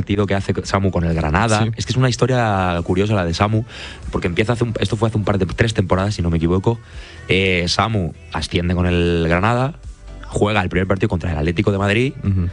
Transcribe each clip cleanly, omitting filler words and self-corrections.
partido que hace Samu con el Granada. Sí. Es que es una historia curiosa la de Samu, porque empieza esto fue hace 3 temporadas, si no me equivoco. Samu asciende con el Granada, juega el primer partido contra el Atlético de Madrid. Ujú.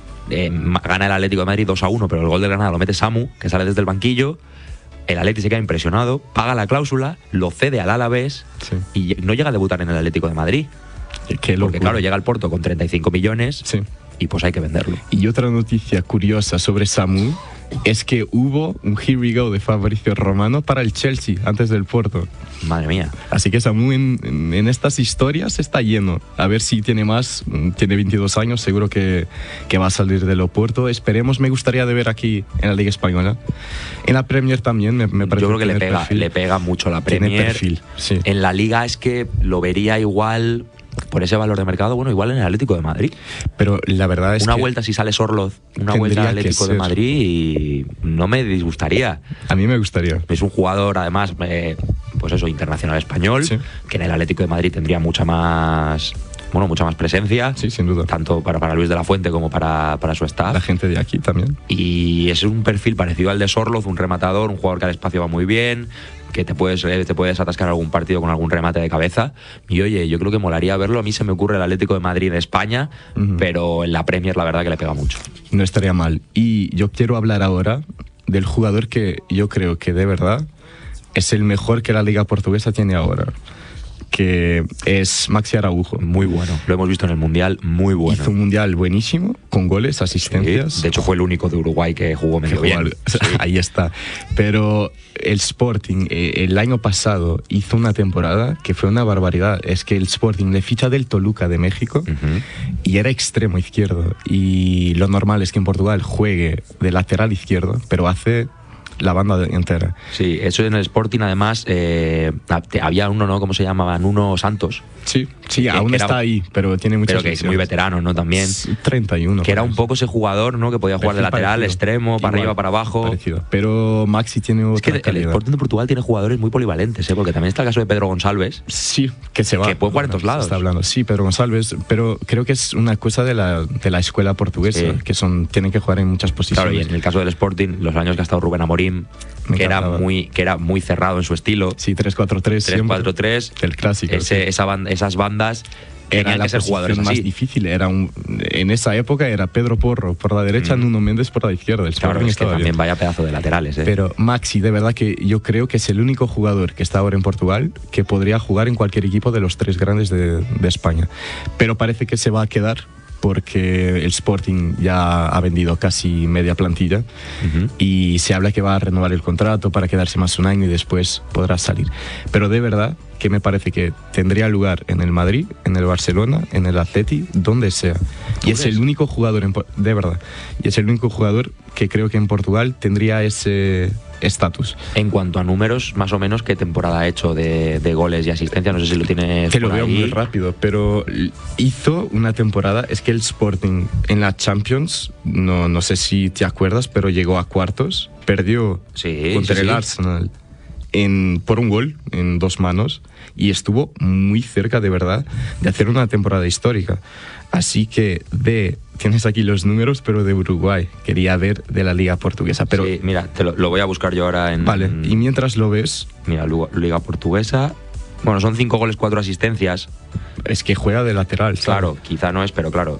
Gana el Atlético de Madrid 2-1, pero el gol del Granada lo mete Samu, que sale desde el banquillo. El Atlético se queda impresionado, paga la cláusula, lo cede al Alavés Sí. y no llega a debutar en el Atlético de Madrid. Qué Porque locura. claro, llega al Porto con 35 millones Sí. y pues hay que venderlo. Y otra noticia curiosa sobre Samu es que hubo un Here We Go de Fabrizio Romano para el Chelsea antes del Porto. Madre mía. Así que Samu en estas historias está lleno. A ver si tiene más. Tiene 22 años, seguro que va a salir del Oporto. Esperemos, me gustaría de ver aquí en la Liga Española. En la Premier también me parece. Yo creo que tiene le pega mucho la Tiene Premier. perfil, sí. En la Liga es que lo vería igual, por ese valor de mercado, bueno, igual en el Atlético de Madrid. Pero la verdad es Una que vuelta si sale Sorloz, una vuelta tendría al que Atlético de ser. Madrid y no me disgustaría. a mí me gustaría. Es un jugador, además, pues eso, internacional español, Sí. que en el Atlético de Madrid tendría mucha más presencia, Sí, sin duda. tanto para Luis de la Fuente como para su staff. La gente de aquí también. Y es un perfil parecido al de Sorloz, un rematador, un jugador que al espacio va muy bien, que te puedes atascar algún partido con algún remate de cabeza. Y oye, yo creo que molaría verlo. A mí se me ocurre el Atlético de Madrid en España, Ujú. pero en la Premier la verdad que le pega mucho. No estaría mal. Y yo quiero hablar ahora del jugador que yo creo que de verdad es el mejor que la Liga Portuguesa tiene ahora, que es Maxi Araujo. Muy bueno. Lo hemos visto en el Mundial, muy bueno. Hizo un mundial buenísimo, con goles, Sí, asistencias. de hecho, fue el único de Uruguay que jugó medio Que jugó bien. al- Ahí está. Pero el Sporting el año pasado hizo una temporada que fue una barbaridad. Es que el Sporting le ficha del Toluca de México Ujú. y era extremo izquierdo. Y lo normal es que en Portugal juegue de lateral izquierdo, pero hace la banda entera. Sí, eso en el Sporting, además, había uno, ¿no? ¿Cómo se llamaba? Nuno Santos. Sí, sí, Que aún era- está ahí, pero tiene muchas Pero que es muy veterano, ¿no? También. 31. Que era un parece. poco ese jugador, ¿no? Que podía jugar de Perfil lateral, parecido. extremo, para Igual, arriba, para abajo. parecido. Pero Maxi tiene otra Es que el calidad. Sporting de Portugal tiene jugadores muy polivalentes, ¿eh? Porque también está el caso de Pedro González. Sí, que se va. Que puede jugar en todos lados. Está hablando. Sí, Pedro González, pero creo que es una cosa de la escuela portuguesa, Sí. que tienen que jugar en muchas posiciones. Claro, y en el caso del Sporting, los años que ha estado Rubén Amorim, Me que era encantaba. muy cerrado en su estilo. Sí, 3-4-3. 3-4-3. El clásico. Esas bandas Era tenían la que ser jugadores posición más así. difícil. En esa época era Pedro Porro por la derecha, Nuno Méndez por la izquierda. El Claro, Sporting es que estaba también bien. vaya pedazo de laterales, ¿eh? Pero Maxi, de verdad que yo creo que es el único jugador que está ahora en Portugal que podría jugar en cualquier equipo de los 3 grandes de España. Pero parece que se va a quedar porque el Sporting ya ha vendido casi media plantilla Ujú. y se habla que va a renovar el contrato para quedarse más un año y después podrá salir. Pero de verdad que me parece que tendría lugar en el Madrid, en el Barcelona, en el Atleti, donde sea. Y es el único jugador, de verdad, y es el único jugador que creo que en Portugal tendría ese estatus. En cuanto a números, más o menos, ¿qué temporada ha hecho de goles y asistencia? No sé si lo tienes Que lo por veo ahí. muy rápido, pero hizo una temporada, es que el Sporting en la Champions, no sé si te acuerdas, pero llegó a cuartos, perdió Sí, contra sí, el sí. Arsenal por un gol en 2 manos y estuvo muy cerca de verdad de hacer una temporada histórica. Así que tienes aquí los números, pero de Uruguay. Quería ver de la Liga Portuguesa. Pero Sí, mira, lo voy a buscar yo ahora en... vale, y mientras lo ves, Mira, Liga Portuguesa. Bueno, son 5 goles, 4 asistencias. es que juega de lateral. ¿sabes? Claro, quizá no es, pero claro,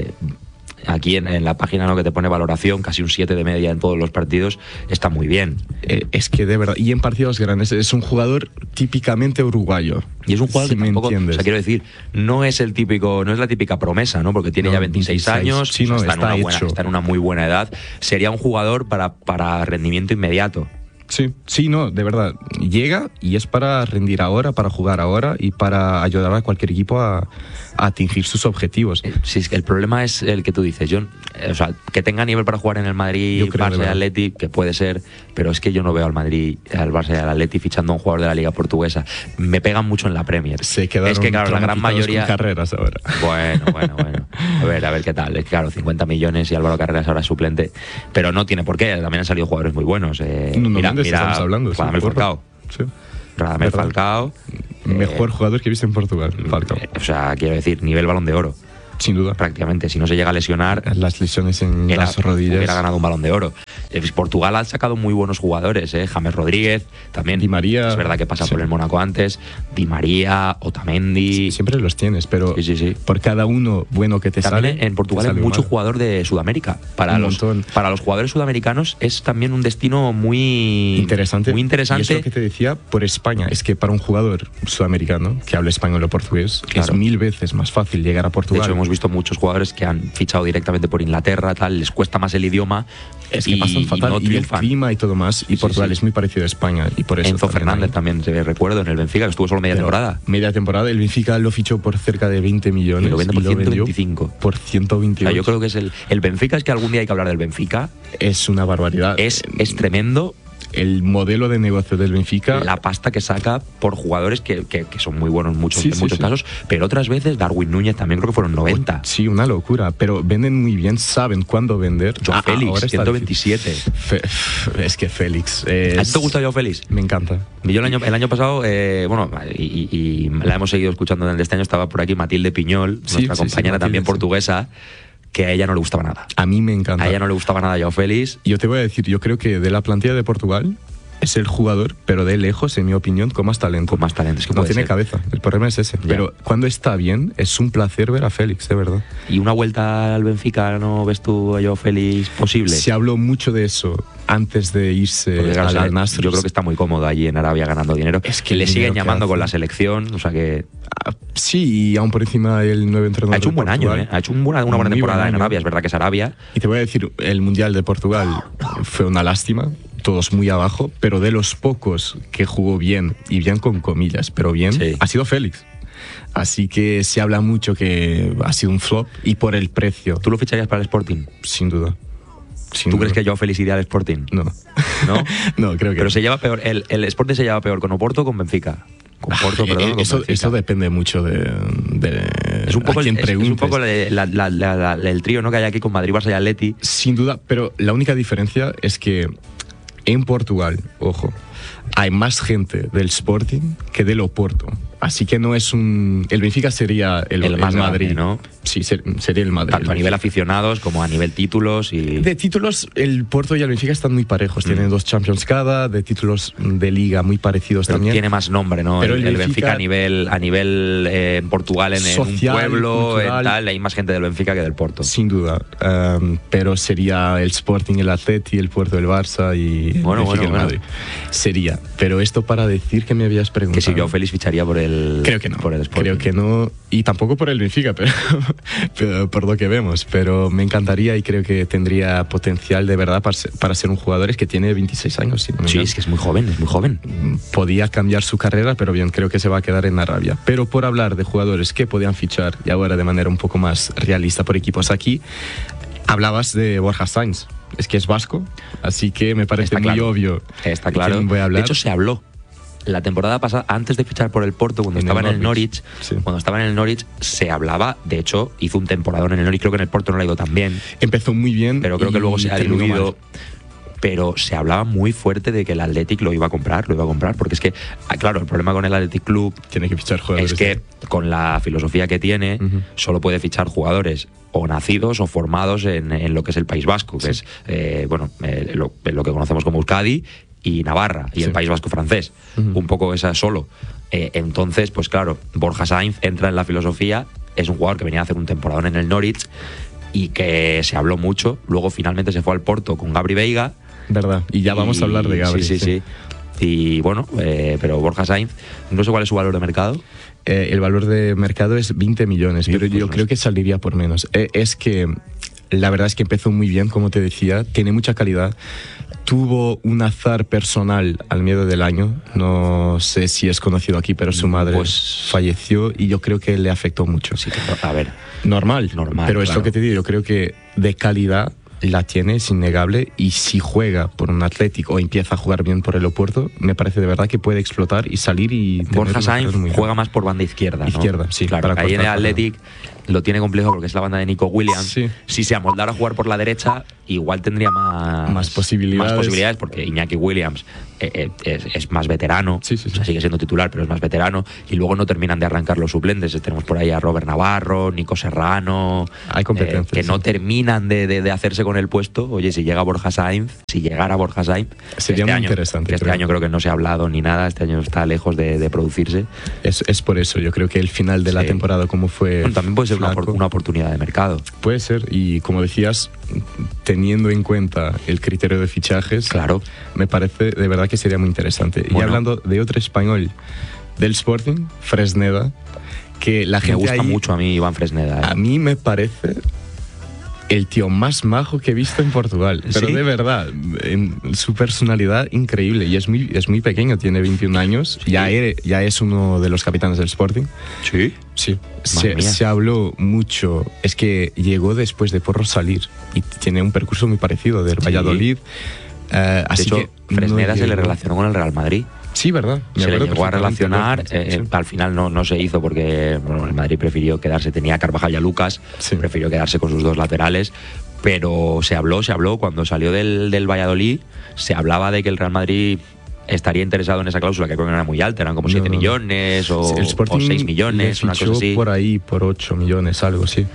aquí en la página, ¿no?, que te pone valoración, casi un 7 de media en todos los partidos, está muy bien. Es que de verdad, y en partidos grandes, es un jugador típicamente uruguayo. Y es un jugador Si que me tampoco, o entiendes. sea, quiero decir, no es la típica promesa, ¿no? Porque tiene No, ya 26 26. años, Sí, no, está está en una muy buena edad. Sería un jugador para rendimiento inmediato. Sí, no, de verdad. Llega y es para rendir ahora, para jugar ahora y para ayudar a cualquier equipo a atingir sus objetivos. Si es que el problema es el que tú dices, o sea, que tenga nivel para jugar en el Madrid, Yo creo, de Barça y verdad. Atleti, que puede ser, pero es que yo no veo al Madrid, al Barça y al Atleti fichando a un jugador de la Liga Portuguesa. Me pegan mucho en la Premier. Se quedaron es que claro, la gran traumatizados mayoría... con Carreras ahora. Bueno. A ver qué tal. Es que claro, 50 millones y Álvaro Carreras ahora es suplente, pero no tiene por qué. También han salido jugadores muy buenos. Nuno Méndez, estamos hablando. sí, Radamel porro. Falcao. Sí. Radamel ¿Verdad? Falcao. Mejor jugador que he visto en Portugal, Falcao. O sea, quiero decir, nivel Balón de Oro, Sin duda. prácticamente. Si no se llega a lesionar, Las lesiones en las rodillas. hubiera ganado un Balón de Oro. Portugal ha sacado muy buenos jugadores, James Rodríguez, también. Di María. Es verdad que pasa por el Mónaco antes. Di María, Otamendi. Siempre los tienes, pero sí. por cada uno bueno que te también sale. En Portugal hay mucho jugador de Sudamérica. Para los jugadores sudamericanos es también un destino muy interesante. Muy interesante. Y es lo que te decía por España. Es que para un jugador sudamericano que habla español o portugués, es 1000 veces más fácil llegar a Portugal. De hecho, hemos visto muchos jugadores que han fichado directamente por Inglaterra, tal, les cuesta más el idioma. Es que pasan fatal, y el clima y todo más. Y Portugal es muy parecido a España. Y por eso Enzo Fernández también recuerdo en el Benfica, que estuvo solo media temporada. Media temporada, el Benfica lo fichó por cerca de 20 millones. Y lo vende por 125. Por 128. O sea, yo creo que es el Benfica, es que algún día hay que hablar del Benfica. Es una barbaridad. Es tremendo. El modelo de negocio del Benfica. La pasta que saca por jugadores que son muy buenos en muchos casos, pero otras veces Darwin Núñez también creo que fueron 90. Sí, una locura, pero venden muy bien, saben cuándo vender. Joao Félix, 127. Es que Félix... ¿A ti te gusta Joao Félix? Me encanta. Yo el año pasado, bueno, y la hemos seguido escuchando en el de este año, estaba por aquí Matilde Piñol, nuestra compañera también portuguesa, que a ella no le gustaba nada. A mí me encanta. A ella no le gustaba nada Joao Félix. Yo te voy a decir, yo creo que de la plantilla de Portugal es el jugador, pero de lejos, en mi opinión, con más talento. Con más talento, es que no tiene cabeza. El problema es ese. Ya. Pero cuando está bien, es un placer ver a Félix, de verdad. ¿Y una vuelta al Benfica no ves tú a Joao Félix posible? Se habló mucho de eso antes de irse al Al-Nassr. Yo creo que está muy cómodo allí en Arabia ganando dinero. Es que le siguen llamando con la selección, o sea que... Sí, y aún por encima el nuevo entrenador. Ha hecho un buen año, ha hecho una buena temporada en Arabia, es verdad que es Arabia. Y te voy a decir, el Mundial de Portugal fue una lástima, todos muy abajo, pero de los pocos que jugó bien, y bien con comillas, pero bien, ha sido Félix. Así que se habla mucho que ha sido un flop y por el precio. ¿Tú lo ficharías para el Sporting? Sin duda. ¿Tú crees que Joao Félix iría al Sporting? No. ¿No? No, creo que Pero se lleva peor, el Sporting se lleva peor con Oporto o con Benfica. Con Porto, perdón, eso depende mucho de es un poco quien preguntes. Es un poco el trío, ¿no?, que hay aquí con Madrid, Barça y Atleti. Sin duda, pero la única diferencia es que en Portugal, ojo, hay más gente del Sporting que del Oporto. Así que no es un... El Benfica sería el más Madrid, grande, ¿no? Sí, sería el Madrid. Tanto a nivel aficionados como a nivel títulos y... De títulos, el Porto y el Benfica están muy parejos. Tienen 2 Champions cada, de títulos de Liga muy parecidos pero también. Tiene más nombre, ¿no? Pero el Benfica a nivel en Portugal, en social, un pueblo, en tal, hay más gente del Benfica que del Porto. Sin duda. Pero sería el Sporting, el Atleti, el Porto, el Barça y el Benfica, el Madrid. Sería. Pero esto para decir que me habías preguntado... Que si Joao Félix ficharía por el... Creo que no. Por el Sporting. Creo que no. Y tampoco por el Benfica, pero por lo que vemos. Pero me encantaría y creo que tendría potencial de verdad para ser un jugador. Es que tiene 26 años. Si no me sí, es que es muy joven, es muy joven. Podía cambiar su carrera, pero bien, creo que se va a quedar en Arabia. Pero por hablar de jugadores que podían fichar, y ahora de manera un poco más realista por equipos aquí, hablabas de Borja Sainz. Es que es vasco, así que me parece muy obvio. Está claro. Voy a hablar. De hecho, se habló. La temporada pasada, antes de fichar por el Porto, cuando estaba en el Norwich, se hablaba, de hecho, hizo un temporadón en el Norwich, creo que en el Porto no le ha ido tan bien. Empezó muy bien, pero creo que luego se ha diluido. Pero se hablaba muy fuerte de que el Athletic lo iba a comprar, porque es que, claro, el problema con el Athletic Club tiene que fichar jugadores. Es que con la filosofía que tiene, solo puede fichar jugadores o nacidos o formados en lo que es el País Vasco, que es lo que conocemos como Euskadi y Navarra y el País Vasco francés, un poco esa solo. Entonces, pues claro, Borja Sainz entra en la filosofía, es un jugador que venía a hacer un temporadón en el Norwich y que se habló mucho, luego finalmente se fue al Porto con Gabri Veiga. Verdad, y ya vamos a hablar de Gabri. Sí. Y bueno, pero Borja Sainz, no sé cuál es su valor de mercado. El valor de mercado es 20 millones, pero yo creo que saldría por menos. Es que la verdad es que empezó muy bien, como te decía, tiene mucha calidad. Tuvo un azar personal al medio del año, no sé si es conocido aquí, pero su madre falleció y yo creo que le afectó mucho. Sí, a ver, normal, pero es lo que te digo, yo creo que de calidad la tiene, es innegable, y si juega por un Atlético o empieza a jugar bien por el Oporto, me parece de verdad que puede explotar y salir y... Borja Sainz juega más por banda izquierda, ¿no? Izquierda, sí. Claro, ahí en el Athletic lo tiene complejo porque es la banda de Nico Williams. Sí. Si se amoldara a jugar por la derecha, igual tendría más posibilidades. Más posibilidades porque Iñaki Williams es más veterano. Sí, sí, sí. O sea, sigue siendo titular, pero es más veterano. Y luego no terminan de arrancar los suplentes. Tenemos por ahí a Robert Navarro, Nico Serrano. Hay competencia. Que no terminan de hacerse con el puesto. Oye, si llegara Borja Sainz, sería muy interesante. Este año creo que no se ha hablado ni nada. Este año está lejos de producirse. Es por eso. Yo creo que el final de la temporada, como fue. Bueno, también puede ser una oportunidad de mercado. Puede ser. Y como decías, teniendo en cuenta el criterio de fichajes, claro, me parece de verdad que sería muy interesante. Bueno. Y hablando de otro español del Sporting, Fresneda, que la gente me gusta ahí, mucho a mí Iván Fresneda. A mí me parece el tío más majo que he visto en Portugal. Pero ¿sí? De verdad, en su personalidad increíble. Y es muy pequeño, tiene 21 años. ¿Sí? Ya es uno de los capitanes del Sporting. ¿Sí? Sí. Se habló mucho. Es que llegó después de Porro salir. Y tiene un percurso muy parecido del Valladolid. Así de hecho, que Fresneda se le relacionó con el Real Madrid. Sí, ¿verdad? Se le llegó a relacionar, al final no se hizo porque el Madrid prefirió quedarse, tenía a Carvajal y a Lucas, prefirió quedarse con sus dos laterales, pero se habló cuando salió del Valladolid, se hablaba de que el Real Madrid estaría interesado en esa cláusula, que creo que no era muy alta, eran como 7 millones o 6 millones, una cosa así. Por ahí, por 8 millones, algo así.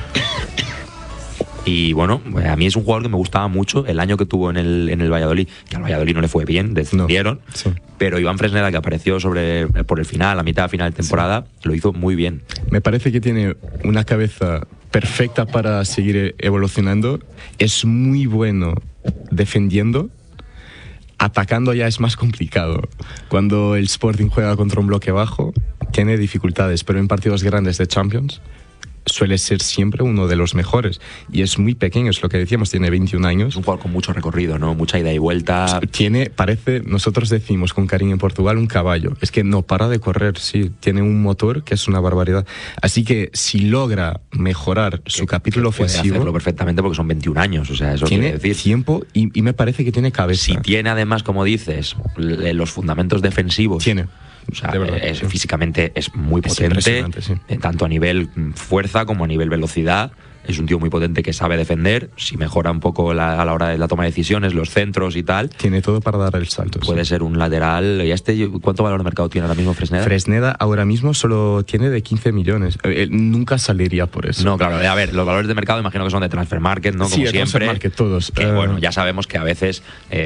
Y bueno, a mí es un jugador que me gustaba mucho el año que tuvo en el Valladolid, que al Valladolid no le fue bien, descendieron, pero Iván Fresneda, que apareció por el final, a mitad final de temporada, lo hizo muy bien. Me parece que tiene una cabeza perfecta para seguir evolucionando, es muy bueno defendiendo. Atacando ya es más complicado. Cuando el Sporting juega contra un bloque bajo, tiene dificultades, pero en partidos grandes de Champions suele ser siempre uno de los mejores. Y es muy pequeño, es lo que decíamos, tiene 21 años. Es un jugador con mucho recorrido, ¿no? Mucha ida y vuelta. Parece, nosotros decimos con cariño en Portugal, un caballo. Es que no para de correr, sí. Tiene un motor que es una barbaridad. Así que si logra mejorar su capítulo ofensivo... Puede hacerlo perfectamente porque son 21 años, o sea, eso tiene quiere decir. Tiempo y me parece que tiene cabeza. Si tiene además, como dices, los fundamentos defensivos... Tiene. O sea, físicamente es muy potente, tanto a nivel fuerza como a nivel velocidad. Es un tío muy potente que sabe defender. Si mejora un poco a la hora de la toma de decisiones, los centros y tal, tiene todo para dar el salto. Puede ser un lateral. ¿Y cuánto valor de mercado tiene ahora mismo Fresneda? Fresneda ahora mismo solo tiene de 15 millones. Nunca salería por eso. No, claro. A ver, los valores de mercado imagino que son de Transfer Market, ¿no? Como siempre. Transfer Market, todos. Que, bueno, ya sabemos que a veces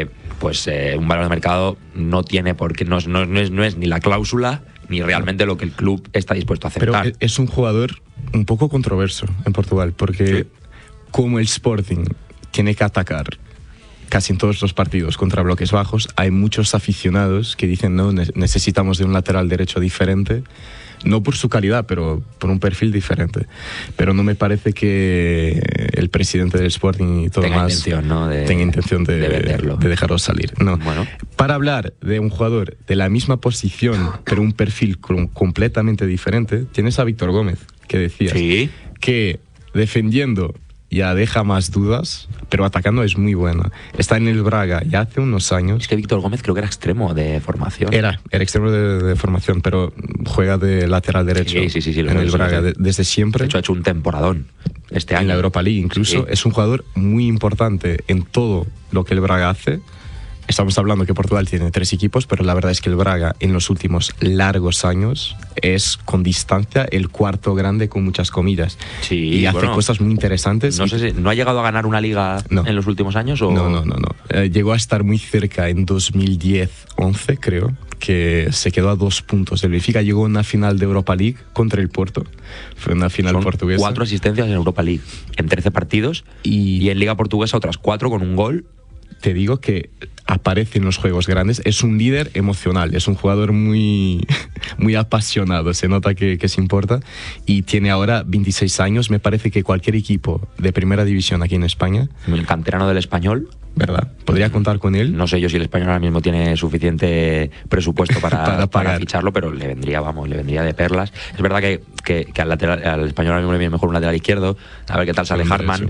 un valor de mercado no tiene porque no es ni la cláusula ni realmente lo que el club está dispuesto a aceptar. Pero es un jugador un poco controverso en Portugal, porque como el Sporting tiene que atacar casi en todos los partidos contra bloques bajos, hay muchos aficionados que dicen no, necesitamos de un lateral derecho diferente, no por su calidad, pero por un perfil diferente. Pero no me parece que el presidente del Sporting y todo tenga más intención, ¿no? tenga intención de venderlo, de dejarlo salir. No. Bueno. Para hablar de un jugador de la misma posición, pero un perfil completamente diferente, tienes a Víctor Gómez, que decías que defendiendo ya deja más dudas, pero atacando es muy buena. Está en el Braga ya hace unos años. Es que Víctor Gómez creo que era extremo de formación. Era extremo de formación, pero juega de lateral derecho en el Braga desde siempre. De hecho, ha hecho un temporadón este año. En la Europa League incluso. Es un jugador muy importante en todo lo que el Braga hace. Estamos hablando que Portugal tiene 3 equipos, pero la verdad es que el Braga en los últimos largos años es con distancia el cuarto grande con muchas comillas. Y hace cosas muy interesantes. No sé si no ha llegado a ganar una liga en los últimos años o... No. Llegó a estar muy cerca en 2010-11, creo, que se quedó a 2 puntos del Benfica. Llegó a una final de Europa League contra el Porto. Fue una final portuguesa. 4 asistencias en Europa League en 13 partidos y en Liga Portuguesa otras 4 con un gol. Te digo que aparece en los juegos grandes, es un líder emocional, es un jugador muy, muy apasionado, se nota que se importa y tiene ahora 26 años, me parece que cualquier equipo de primera división aquí en España... El canterano del Español... ¿Verdad? ¿Podría contar con él? No sé yo si el Español ahora mismo tiene suficiente presupuesto para ficharlo, pero le vendría de perlas. Es verdad que al Español ahora mismo le viene mejor un lateral izquierdo, a ver qué tal sale Hartmann,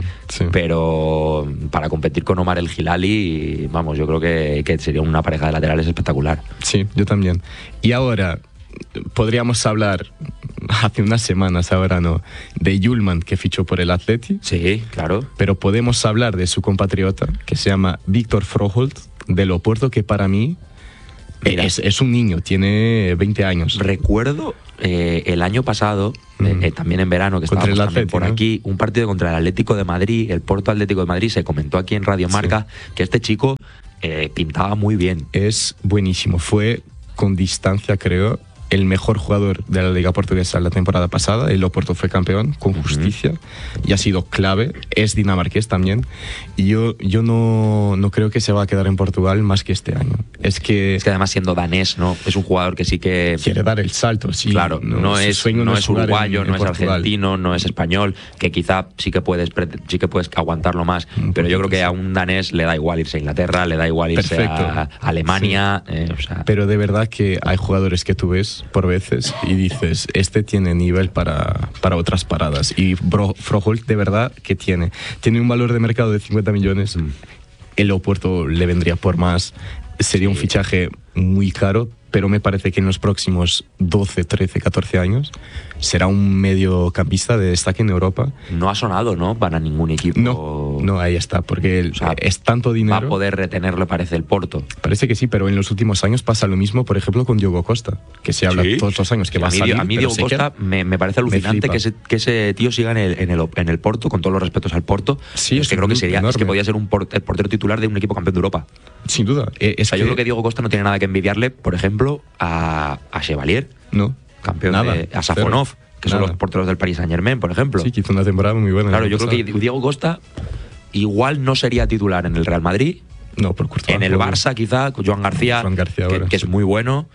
pero para competir con Omar El Hilali, vamos, yo creo que sería una pareja de laterales espectacular. Sí, yo también. Y ahora podríamos hablar hace unas semanas, ahora no, de Yulman, que fichó por el Atleti. Sí, claro. Pero podemos hablar de su compatriota, que se llama Víctor Froholt, del Oporto, que para mí es un niño, tiene 20 años. Recuerdo el año pasado, también en verano, que Contra estábamos el también Atleti, por ¿no? aquí, un partido contra el Atlético de Madrid, el Porto Atlético de Madrid. Se comentó aquí en Radio Marca que este chico pintaba muy bien. Es buenísimo. Fue con distancia, creo, el mejor jugador de la Liga Portuguesa la temporada pasada. El Oporto fue campeón con justicia y ha sido clave. Es dinamarqués también. Y yo no creo que se va a quedar en Portugal más que este año. Es que además, siendo danés, ¿no? Es un jugador que sí que quiere dar el salto. Sí, claro, no su es sueño jugar uruguayo, en no es Portugal. argentino, no es español, que quizá sí que puedes aguantarlo más, pero yo creo que a un danés le da igual irse a Inglaterra, le da igual irse a Alemania. Sí. Pero de verdad que hay jugadores que tú ves por veces y dices, este tiene nivel para otras paradas. Y Froholt de verdad que tiene un valor de mercado de 50 millones. El Oporto le vendría por más. Sería un fichaje muy caro, pero me parece que en los próximos 12, 13, 14 años será un mediocampista de destaque en Europa. No ha sonado, ¿no? Para ningún equipo. No, ahí está, porque es tanto dinero. Va a poder retenerlo, parece, el Porto. Parece que sí, pero en los últimos años pasa lo mismo, por ejemplo, con Diogo Costa, que se habla todos los años que va a salir. A mí Diogo Costa me parece alucinante que ese tío siga en el Porto, con todos los respetos al Porto. Sí, es que creo que es que podía ser el portero titular de un equipo campeón de Europa. Sin duda. Yo creo que Diogo Costa no tiene nada que envidiarle, por ejemplo, a Chevalier, campeón a Safonov, que son los porteros del Paris Saint-Germain, por ejemplo. Sí, que hizo una temporada muy buena. Claro, yo creo que Diogo Costa igual no sería titular en el Real Madrid. No, por Courtois. En el Barça, quizá, con Joan García, que es muy bueno.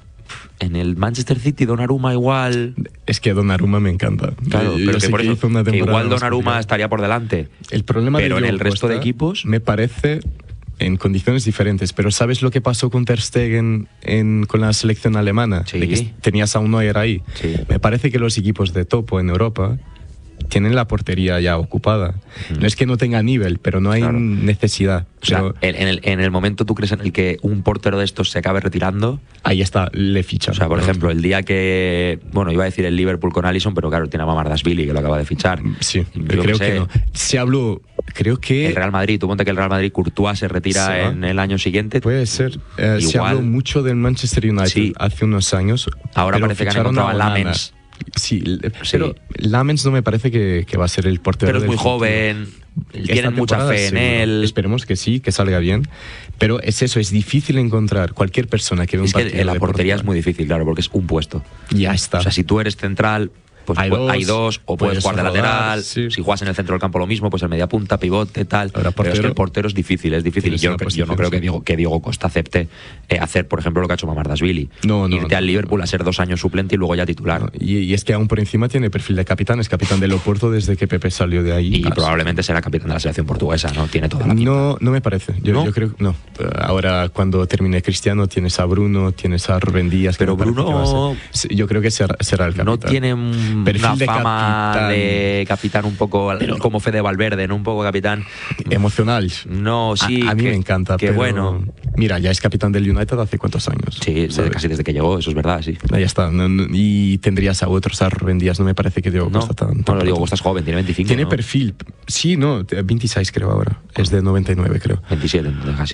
En el Manchester City, Donnarumma igual. Es que Donnarumma me encanta. Claro, pero que por eso, que igual Donnarumma estaría por delante. El problema pero de en el resto de equipos me parece en condiciones diferentes. Pero ¿sabes lo que pasó con Ter Stegen con la selección alemana? Sí. De que tenías a un Neuer ahí. Sí. Me parece que los equipos de topo en Europa tienen la portería ya ocupada. No es que no tenga nivel, pero no hay necesidad. O sea, en el momento, ¿tú crees en el que un portero de estos se acabe retirando? Ahí está, le ficha. O sea, por ejemplo, el día que... Bueno, iba a decir el Liverpool con Alisson, pero claro, tiene a Mamardashvili, que lo acaba de fichar. Sí, creo que no. Se habló... Creo que... El Real Madrid, tú ponte que el Real Madrid, Courtois se retira en el año siguiente. Puede ser. Se habló mucho del Manchester United hace unos años. Ahora parece que han encontrado a Lamens. Sí, pero Lamens no me parece que va a ser el portero. Pero es muy joven, tienen mucha fe en él. Esperemos que sí, que salga bien. Pero es eso, es difícil encontrar cualquier persona que ve un partido. Es que la portería es muy difícil, claro, porque es un puesto. Ya está. O sea, si tú eres central, pues hay dos, o puedes jugar de lateral. Sí. Si juegas en el centro del campo, lo mismo, pues el media punta, pivote, tal. Ahora, pero es que el portero es difícil. Y yo no creo que Diogo Costa acepte hacer, por ejemplo, lo que ha hecho Mamardashvili. Irte al Liverpool a ser 2 años suplente y luego ya titular. No. Y es que aún por encima tiene perfil de capitán. Es capitán del Oporto desde que Pepe salió de ahí. Y probablemente será capitán de la selección portuguesa, ¿no? Tiene toda la pinta. No me parece. Yo creo que no. Ahora, cuando termine Cristiano, tienes a Bruno, tienes a Rubén Díaz. Pero Bruno... Yo creo que será el capitán. No tiene una fama de capitán un poco como Fede Valverde, ¿no? Un poco capitán emocional. No, sí. A mí me encanta. Qué bueno. Mira, ya es capitán del United hace cuántos años. Sí, casi desde que llegó, eso es verdad, sí. Ahí está. Y tendrías a otros, a Rubén Díaz. No me parece que Diogo Costa tan. No, Diogo Costa es joven, tiene 25. Tiene perfil. Sí, 26 creo ahora. Es de 99, creo. 27, casi.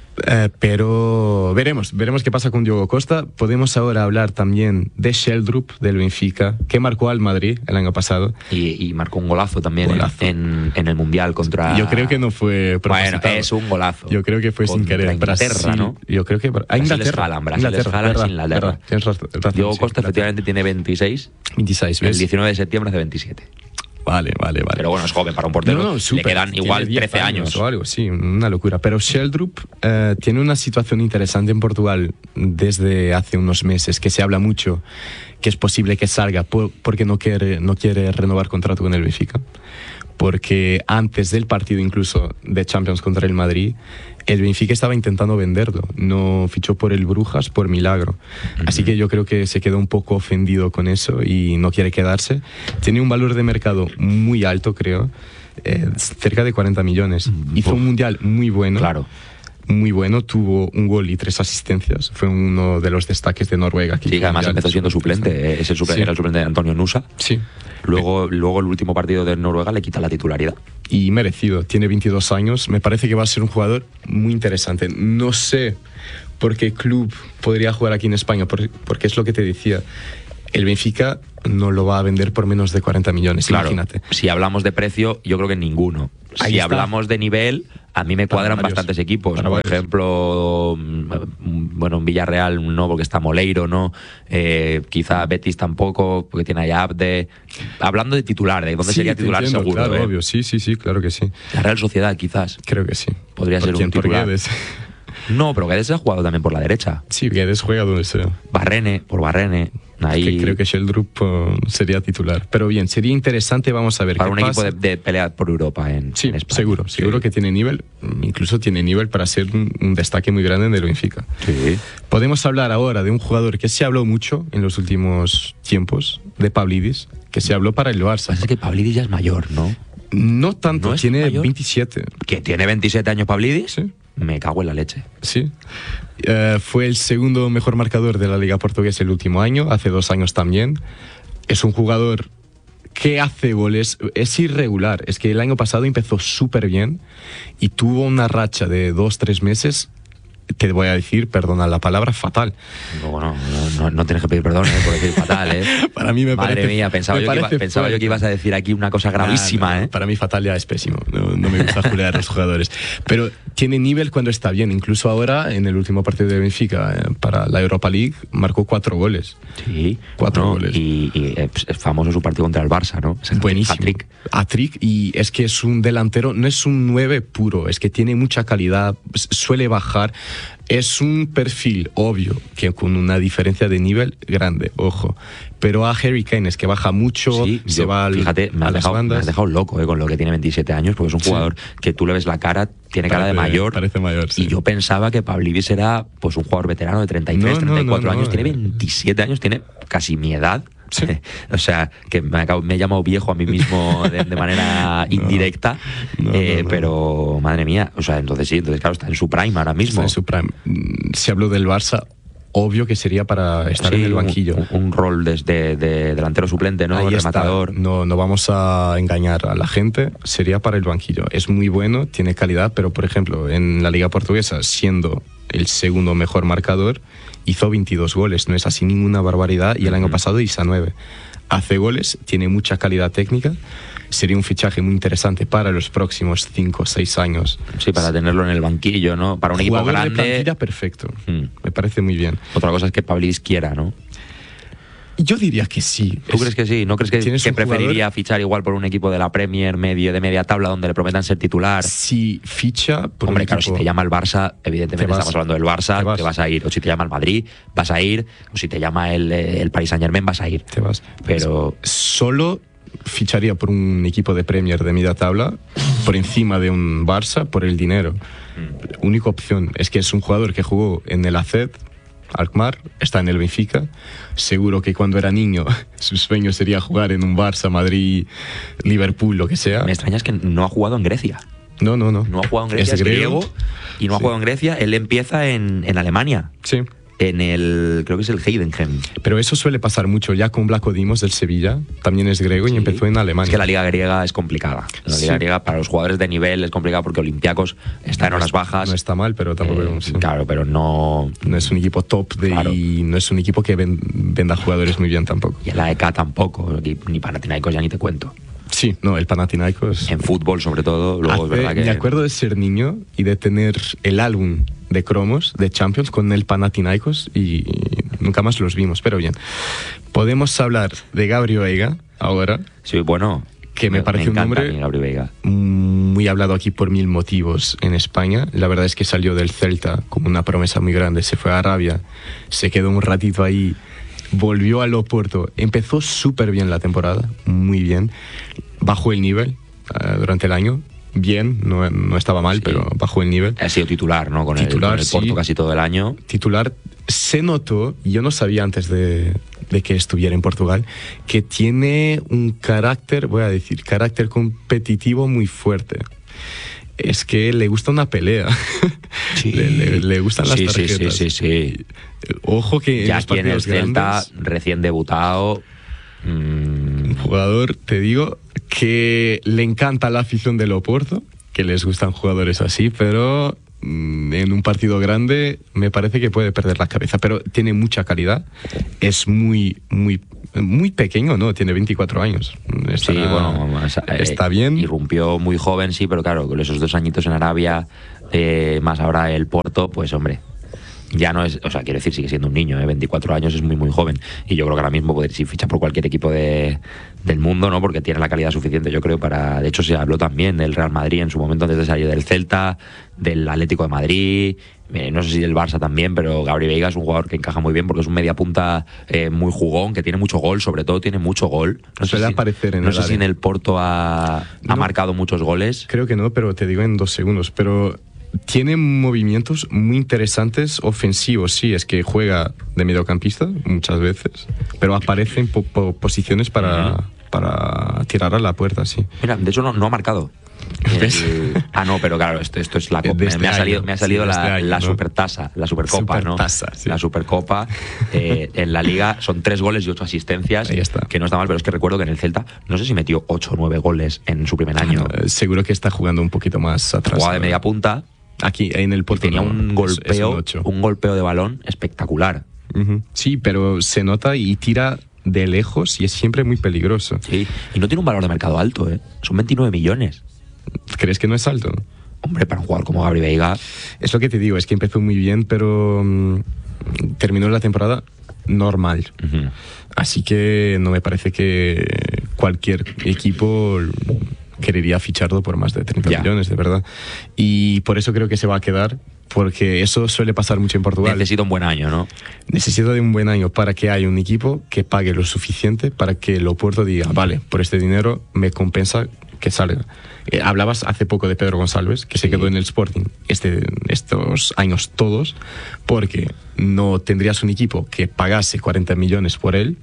Pero veremos qué pasa con Diogo Costa. Podemos ahora hablar también de Sheldrup del Benfica, que marcó al Madrid el año pasado. Y marcó un golazo también en el Mundial contra... Yo creo que no fue propositado. Bueno, es un golazo. Yo creo que fue sin querer. Inglaterra, ¿no? Yo creo que... Brasil es Inglaterra. Diogo Costa efectivamente tiene 26. 26, ¿ves? El 19 de septiembre hace 27. Vale. Pero bueno, es joven para un portero. Le quedan igual 13 años o algo, sí, una locura. Pero Sheldrup tiene una situación interesante en Portugal desde hace unos meses, que se habla mucho que es posible que salga porque no quiere renovar contrato con el Benfica. Porque antes del partido incluso de Champions contra el Madrid, el Benfica estaba intentando venderlo. No fichó por el Brujas por milagro. Así que yo creo que se quedó un poco ofendido con eso y no quiere quedarse. Tiene un valor de mercado muy alto, creo. Cerca de 40 millones. Hizo un Mundial muy bueno. Claro. muy bueno, tuvo un gol y 3 asistencias, fue uno de los destaques de Noruega. Sí, que además empezó siendo suplente, es el suplente, era el suplente de Antonio Nusa. Sí. Luego el último partido de Noruega le quita la titularidad. Y merecido, tiene 22 años, me parece que va a ser un jugador muy interesante. No sé por qué club podría jugar aquí en España, porque es lo que te decía, el Benfica no lo va a vender por menos de 40 millones, claro, imagínate. Si hablamos de precio, yo creo que ninguno. Si hablamos de nivel, a mí me cuadran bastantes equipos. Por ejemplo, bueno, en Villarreal no, porque está Moleiro, ¿no? Quizá Betis tampoco, porque tiene a Abde. Hablando de titular, de dónde sería titular seguro. Claro, obvio, sí, claro que sí. La Real Sociedad, quizás. Creo que sí. Podría ser un titular. No, pero Guedes ha jugado también por la derecha. Sí, Guedes juega donde sea. Barrene. Ahí... Que creo que Sheldrup sería titular. Pero bien, sería interesante, vamos a ver para qué un pasa. equipo de pelea por Europa en España. Seguro que tiene nivel, incluso tiene nivel para ser un destaque muy grande en el Benfica. Sí. Podemos hablar ahora de un jugador que se habló mucho en los últimos tiempos, de Pavlidis, que se habló para el Barça. Es que Pavlidis ya es mayor, ¿no? No tanto, ¿No tiene mayor? 27. ¿Que tiene 27 años Pavlidis? Sí. Me cago en la leche. Sí. Fue el segundo mejor marcador de la Liga Portuguesa el último año, hace 2 años también. Es un jugador que hace goles, es irregular. Es que el año pasado empezó súper bien y tuvo una racha de 2-3 meses, te voy a decir, perdona la palabra, fatal. No tienes que pedir perdón por decir fatal, Para mí me Madre parece... mía, pensaba yo que ibas a decir aquí una cosa gravísima, No, para mí fatal ya es pésimo. No me gusta jugar a los jugadores. Pero tiene nivel cuando está bien. Incluso ahora, en el último partido de Benfica, para la Europa League, marcó 4 goles. Sí. 4 goles. Y es famoso su partido contra el Barça, ¿no? Buenísimo. Hat-trick. Y es que es un delantero, no es un 9 puro, es que tiene mucha calidad, suele bajar. Es un perfil obvio, que con una diferencia de nivel grande, ojo. Pero a Harry Kane es que baja mucho, fíjate, me has dejado loco con lo que tiene 27 años, porque es un jugador que tú le ves la cara, tiene cara de mayor. Parece mayor, sí. Y yo pensaba que Pavlidis era pues un jugador veterano de 33, 34 años, tiene 27 años, tiene casi mi edad. Sí. O sea, que me he llamado viejo a mí mismo de manera indirecta, pero madre mía, o sea, entonces claro, está en su prime ahora mismo. Está en su prime. Se habló del Barça, obvio que sería para estar en el banquillo. Un rol de delantero suplente, ¿no? Rematador. No vamos a engañar a la gente, sería para el banquillo. Es muy bueno, tiene calidad, pero por ejemplo, en la Liga Portuguesa, siendo el segundo mejor marcador, hizo 22 goles, no es así ninguna barbaridad, y el año pasado hizo 9. Hace goles, tiene mucha calidad técnica, sería un fichaje muy interesante para los próximos 5 o 6 años. Sí, para tenerlo en el banquillo, ¿no? Para un equipo grande. De plantilla perfecto, me parece muy bien. Otra cosa es que Pavlidis quiera, ¿no? Yo diría que sí. ¿Tú crees que sí? ¿No crees que preferiría fichar igual por un equipo de la Premier de media tabla donde le prometan ser titular? Si ficha por Hombre, un claro, equipo... si te llama el Barça, evidentemente estamos hablando del Barça, te vas a ir. O si te llama el Madrid, vas a ir. O si te llama el Paris Saint-Germain, vas a ir. Te vas. Pero solo ficharía por un equipo de Premier de media tabla por encima de un Barça por el dinero. Única opción. Es que es un jugador que jugó en el AZ, Alkmaar, está en el Benfica. Seguro que cuando era niño su sueño sería jugar en un Barça, Madrid, Liverpool, lo que sea. Me extraña es que no ha jugado en Grecia. No. No ha jugado en Grecia, es griego y no ha jugado en Grecia. Él empieza en Alemania. Sí. Creo que es el Heidenheim. Pero eso suele pasar mucho ya con Vlaco Dimos del Sevilla, también es griego y empezó en Alemania. Es que la liga griega es complicada. La liga griega para los jugadores de nivel es complicada porque Olympiacos está en horas bajas. No está mal, pero tampoco... Claro, pero no es un equipo top y no es un equipo que venda jugadores muy bien tampoco. Y en la EK tampoco, ni Panathinaikos ya ni te cuento. Sí, el Panathinaikos... En fútbol, sobre todo, luego es verdad que... Me acuerdo de ser niño y de tener el álbum de cromos de Champions con el Panathinaikos y nunca más los vimos, pero bien. Podemos hablar de Gabri Veiga ahora. Sí, bueno... Que me parece un nombre Gabri Veiga. Muy hablado aquí por 1000 motivos en España. La verdad es que salió del Celta como una promesa muy grande, se fue a Arabia, se quedó un ratito ahí... Volvió al Oporto, empezó súper bien la temporada, muy bien, bajó el nivel durante el año, bien, no estaba mal, pero bajó el nivel. Ha sido titular, ¿no? Con el Porto casi todo el año. Titular, se notó, yo no sabía antes de que estuviera en Portugal, que tiene un carácter competitivo muy fuerte. Es que le gusta una pelea. Sí. Le gustan las tarjetas. Sí. Ojo que ya aquí en el Celta, recién debutado. Un jugador, te digo, que le encanta la afición del Oporto, que les gustan jugadores así, pero en un partido grande me parece que puede perder la cabeza, pero tiene mucha calidad, es muy pequeño, ¿no? Tiene 24 años. Está bien. Irrumpió muy joven, sí, pero claro, con esos 2 añitos en Arabia, más ahora el Porto, pues hombre, ya no es, o sea, quiero decir, sigue siendo un niño, 24 años es muy joven, y yo creo que ahora mismo podría ir fichar por cualquier equipo del mundo, ¿no? Porque tiene la calidad suficiente, yo creo, para... De hecho, se habló también del Real Madrid en su momento antes de salir del Celta, del Atlético de Madrid, no sé si del Barça también, pero Gabri Veiga es un jugador que encaja muy bien porque es un media punta muy jugón, que tiene mucho gol, sobre todo tiene mucho gol. No sé si en el Porto ha marcado muchos goles. Creo que no, pero te digo en 2 segundos, pero... Tiene movimientos muy interesantes ofensivos, sí, es que juega de mediocampista muchas veces, pero aparece en posiciones para tirar a la puerta, sí. Mira, de hecho no ha marcado. No, pero claro, esto es la Copa. Me ha salido la Supertasa, la Supercopa, ¿no? Sí. La Supercopa. En la Liga son 3 goles y 8 asistencias, que no está mal, pero es que recuerdo que en el Celta, no sé si metió 8 o 9 goles en su primer año. Seguro que está jugando un poquito más atrás. Jugaba de media punta. Aquí, en el Porto. Tenía un golpeo de balón espectacular. Sí, pero se nota y tira de lejos y es siempre muy peligroso. Sí, y no tiene un valor de mercado alto, ¿eh? Son 29 millones. ¿Crees que no es alto? Hombre, para un jugador como Gabri Veiga... Es lo que te digo, es que empezó muy bien, pero terminó la temporada normal. Así que no me parece que cualquier equipo querería ficharlo por más de 30 millones, de verdad. Y por eso creo que se va a quedar, porque eso suele pasar mucho en Portugal. Necesita un buen año, ¿no? Necesita de un buen año para que haya un equipo que pague lo suficiente para que el Oporto diga, vale, por este dinero me compensa que salga. Hablabas hace poco de Pedro Gonçalves, que se quedó en el Sporting estos años todos, porque no tendrías un equipo que pagase 40 millones por él.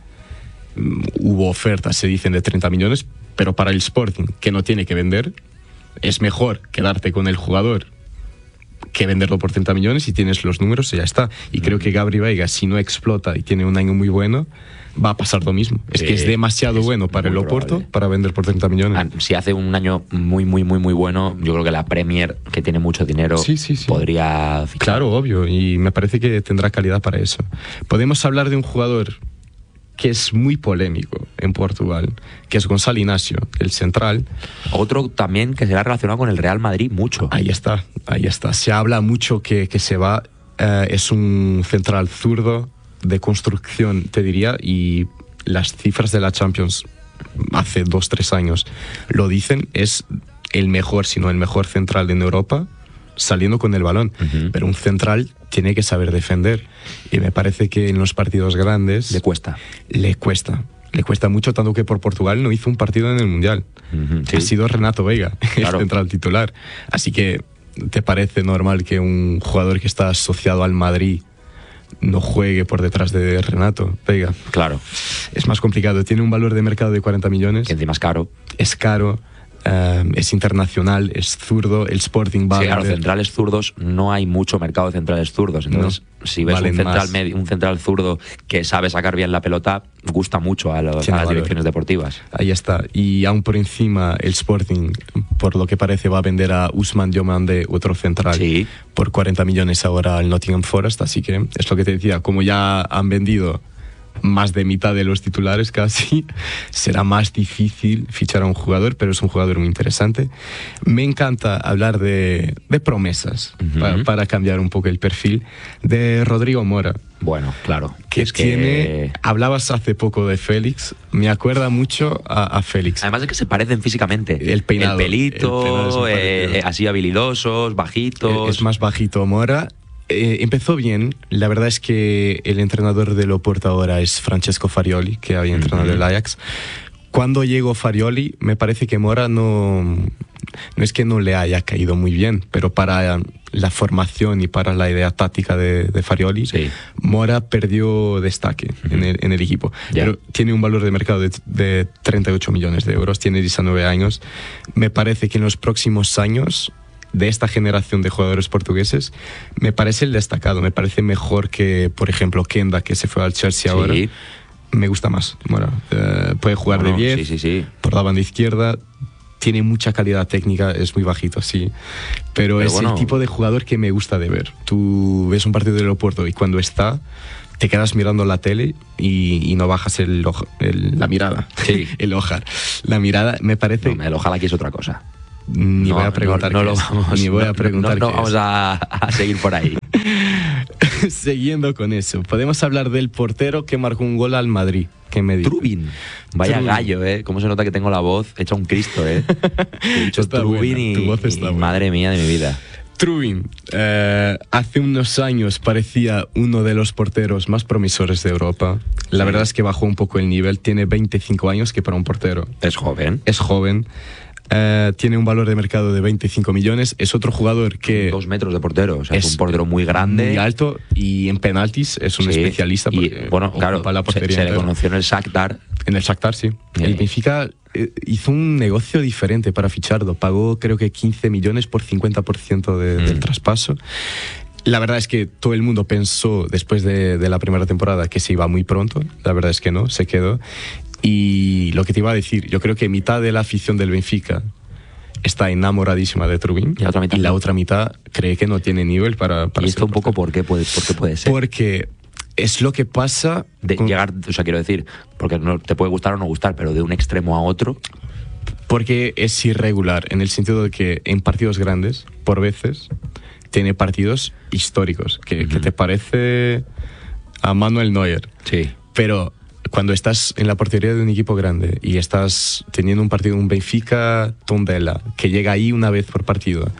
Hubo ofertas, se dicen, de 30 millones, pero para el Sporting, que no tiene que vender, es mejor quedarte con el jugador que venderlo por 30 millones y tienes los números y ya está. Y creo que Gabri Veiga, si no explota y tiene un año muy bueno, va a pasar lo mismo. Es que es demasiado bueno para el Oporto para vender por 30 millones. Si hace un año muy bueno, yo creo que la Premier, que tiene mucho dinero, podría fichar. Claro, obvio, y me parece que tendrá calidad para eso. Podemos hablar de un jugador que es muy polémico en Portugal, que es Gonçalo Inácio, el central. Otro también que será relacionado con el Real Madrid mucho. Ahí está. Se habla mucho que se va. Es un central zurdo de construcción, te diría, y las cifras de la Champions hace 2-3 años lo dicen, es el mejor, si no el mejor central en Europa, saliendo con el balón. Pero un central tiene que saber defender, y me parece que en los partidos grandes le cuesta mucho, tanto que por Portugal no hizo un partido en el Mundial. Ha sido Renato Veiga, el central titular. Así que, ¿te parece normal que un jugador que está asociado al Madrid no juegue por detrás de Renato Veiga? Claro. Es más complicado. Tiene un valor de mercado de 40 millones. Que encima es caro. Es caro. Es internacional, es zurdo. El Sporting va a claro, centrales zurdos, no hay mucho mercado de centrales zurdos. Entonces, si ves un central zurdo que sabe sacar bien la pelota, gusta mucho a las direcciones deportivas. Ahí está. Y aún por encima, el Sporting, por lo que parece, va a vender a Ousmane Diomande, otro central, por 40 millones ahora al Nottingham Forest. Así que es lo que te decía, como ya han vendido más de mitad de los titulares casi, será más difícil fichar a un jugador, pero es un jugador muy interesante. Me encanta hablar de promesas, para cambiar un poco el perfil, de Rodrigo Mora. Bueno, claro. Hablabas hace poco de Félix, me acuerda mucho a Félix. Además de que se parecen físicamente. El peinado. El pelito, así habilidosos, bajitos. Es más bajito Mora. Empezó bien. La verdad es que el entrenador del Oporto ahora es Francesco Farioli, que había entrenado el Ajax. Cuando llegó Farioli, me parece que Mora no es que no le haya caído muy bien, pero para la formación y para la idea táctica de Farioli, Mora perdió destaque en el equipo. Pero tiene un valor de mercado de 38 millones de euros, tiene 19 años. Me parece que en los próximos años de esta generación de jugadores portugueses, me parece el destacado. Me parece mejor que, por ejemplo, Kenda, que se fue al Chelsea ahora. Me gusta más. Bueno, puede jugar de 10 por la banda izquierda. Tiene mucha calidad técnica, es muy bajito, sí. Pero es el tipo de jugador que me gusta de ver. Tú ves un partido del Oporto y cuando está, te quedas mirando la tele y no bajas la mirada. Sí. El ojar. La mirada me parece... No, el ojalá aquí es otra cosa. Ni voy a preguntar no lo vamos, ni voy a preguntar no vamos a seguir por ahí. Siguiendo con eso, podemos hablar del portero que marcó un gol al Madrid. ¿Qué me dice? Trubin. Vaya Trubin. Gallo, ¿eh? Cómo se nota que tengo la voz hecha un Cristo, ¿eh? He dicho Trubin y madre mía de mi vida. Trubin, hace unos años parecía uno de los porteros más promisores de Europa. La verdad es que bajó un poco el nivel. Tiene 25 años, que para un portero... Es joven. Es joven. Tiene un valor de mercado de 25 millones. Es otro jugador que... 2 metros de portero. O sea, es un portero muy grande. Muy alto. Y en penaltis es un especialista. Y bueno, claro, la se le conoció en el Shakhtar. En el Shakhtar, sí. El Benfica hizo un negocio diferente para ficharlo. Pagó creo que 15 millones por 50% del traspaso. La verdad es que todo el mundo pensó después de la primera temporada que se iba muy pronto. La verdad es que no, se quedó. Y lo que te iba a decir, yo creo que mitad de la afición del Benfica está enamoradísima de Trubin y la otra mitad cree que no tiene nivel para ¿Y esto un poco por qué puede ser? Porque es lo que pasa... Llegar, o sea, quiero decir, porque no te puede gustar o no gustar, pero de un extremo a otro... Porque es irregular, en el sentido de que en partidos grandes, por veces, tiene partidos históricos, que te parece a Manuel Neuer. Sí. Pero... cuando estás en la portería de un equipo grande y estás teniendo un partido, un Benfica Tondela, que llega ahí una vez por partido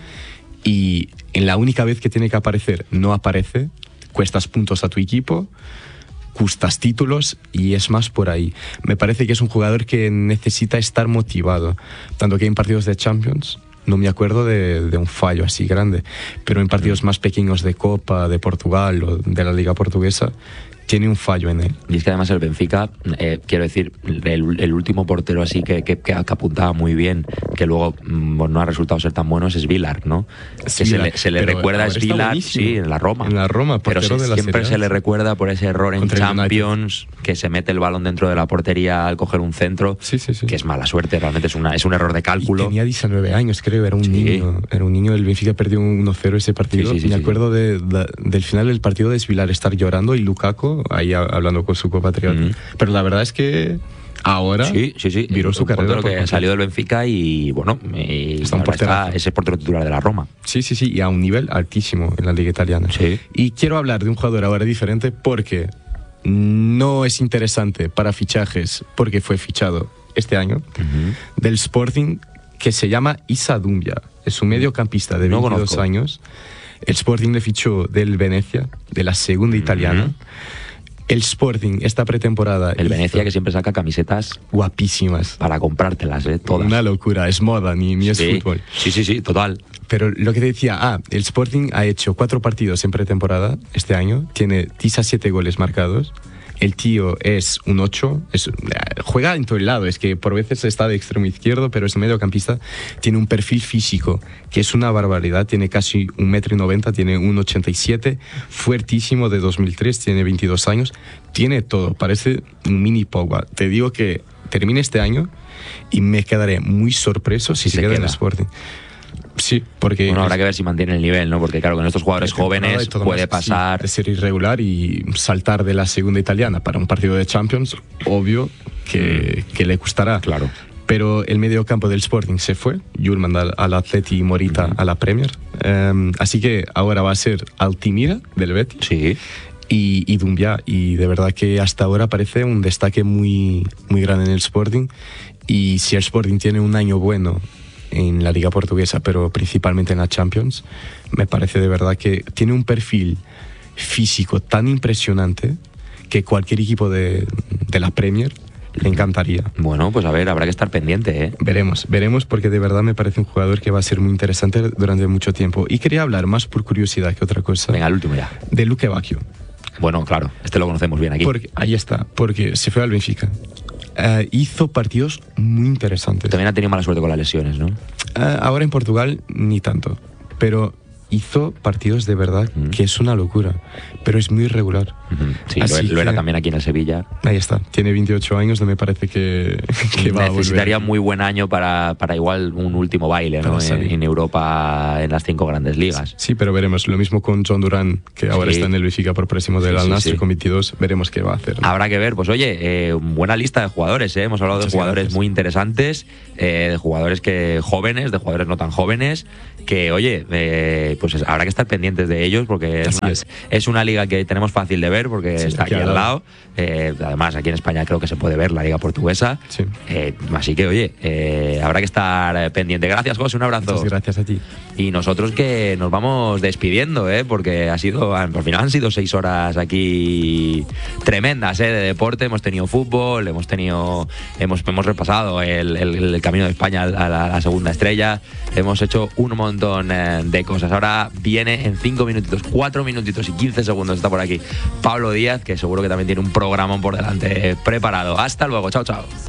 y en la única vez que tiene que aparecer no aparece, cuestas puntos a tu equipo, custas títulos y es más por ahí. Me parece que es un jugador que necesita estar motivado, tanto que en partidos de Champions... No me acuerdo de un fallo así grande, pero en partidos más pequeños de Copa, de Portugal o de la Liga Portuguesa, tiene un fallo en él. Y es que además el Benfica, quiero decir, el último portero así que apuntaba muy bien, que luego no ha resultado ser tan bueno, es Vilar, ¿no? Que se le recuerda a Vilar, sí, en la Roma. En la Roma, pero siempre se le recuerda por ese error en Champions, que se mete el balón dentro de la portería al coger un centro, que es mala suerte, realmente es un error de cálculo. Y tenía 19 años, creo, era un niño. Era un niño, el Benfica perdió 1-0 ese partido. Me acuerdo del final del partido de Vilar estar llorando y Lukaku ahí hablando con su compatriota. Pero la verdad es que ahora viró su carrera. Que salió del Benfica y bueno, está ese portero titular de la Roma. Sí, y a un nivel altísimo en la liga italiana. Sí. Y quiero hablar de un jugador ahora diferente porque no es interesante para fichajes porque fue fichado este año del Sporting, que se llama Issa Doumbia. Es un mediocampista de 22 años. El Sporting le fichó del Venecia, de la segunda italiana. El Sporting, esta pretemporada... El Venecia, que siempre saca camisetas... guapísimas. Para comprártelas, todas. Una locura, es moda, ni es fútbol. Sí, total. Pero lo que te decía, el Sporting ha hecho 4 partidos en pretemporada este año, tiene 17 goles marcados. El tío es un 8, juega en todo el lado, es que por veces está de extremo izquierdo, pero es mediocampista, tiene un perfil físico que es una barbaridad, tiene casi 1,90 m, tiene 1,87 m, fuertísimo, de 2003, tiene 22 años, tiene todo, parece un mini Pogba. Te digo que termine este año y me quedaré muy sorpreso si se queda en el Sporting. Sí, porque... Bueno, habrá que ver si mantiene el nivel, ¿no? Porque claro, con estos jugadores jóvenes puede pasar... de ser irregular y saltar de la segunda italiana para un partido de Champions, obvio que le costará. Claro. Pero el mediocampo del Sporting se fue, Hjulmand al Atleti y Morita a la Premier. Así que ahora va a ser Altimira del Betis. Sí. Y Doumbia, y de verdad que hasta ahora parece un destaque muy, muy grande en el Sporting. Y si el Sporting tiene un año bueno en la Liga Portuguesa, pero principalmente en la Champions, me parece de verdad que tiene un perfil físico tan impresionante que cualquier equipo de la Premier le encantaría. Bueno, pues a ver, habrá que estar pendiente, ¿eh? Veremos, porque de verdad me parece un jugador que va a ser muy interesante durante mucho tiempo. Y quería hablar más por curiosidad que otra cosa. Venga, el último ya. De Luque Bacchio. Bueno, claro, este lo conocemos bien aquí. Ahí está, porque se fue al Benfica. Hizo partidos muy interesantes. También ha tenido mala suerte con las lesiones, ¿no? Ahora en Portugal ni tanto, pero hizo partidos de verdad que es una locura, pero es muy irregular. Sí, lo era también aquí en el Sevilla. Ahí está, tiene 28 años, no me parece que va a volver. Necesitaría muy buen año para igual un último baile, ¿no? en Europa, en las 5 grandes ligas. Sí, pero veremos. Lo mismo con John Durán, que ahora está en el Benfica por próximo del Al Nassr con 22, veremos qué va a hacer, ¿no? Habrá que ver. Pues oye, buena lista de jugadores, ¿eh? Hemos hablado de jugadores muy interesantes, de jugadores jóvenes, de jugadores no tan jóvenes, que oye, pues habrá que estar pendientes de ellos, porque es una liga que tenemos fácil de ver, porque está aquí al lado. Además, aquí en España creo que se puede ver la liga portuguesa. Así que oye, habrá que estar pendiente. Gracias, José, un abrazo. Muchas gracias a ti. Y nosotros que nos vamos despidiendo, porque al final han sido 6 horas aquí tremendas, de deporte. Hemos tenido fútbol, hemos repasado el camino de España a la segunda estrella, hemos hecho un montón de cosas. Ahora viene en 5 minutitos, 4 minutitos y 15 segundos, está por aquí Pablo Díaz, que seguro que también tiene un programa por delante preparado. Hasta luego, chao, chao.